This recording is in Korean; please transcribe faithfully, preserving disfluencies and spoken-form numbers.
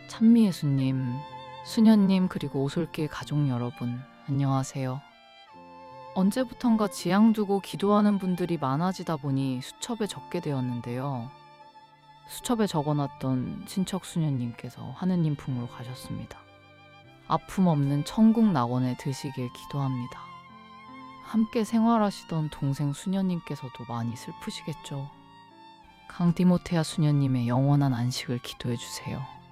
찬미예수님, 수녀님, 그리고 오솔길 가족 여러분, 안녕하세요. 언제부턴가 지양 두고 기도하는 분들이 많아지다 보니 수첩에 적게 되었는데요. 수첩에 적어놨던 친척 수녀님께서 하느님 품으로 가셨습니다. 아픔 없는 천국 낙원에 드시길 기도합니다. 함께 생활하시던 동생 수녀님께서도 많이 슬프시겠죠. 강디모테아 수녀님의 영원한 안식을 기도해 주세요.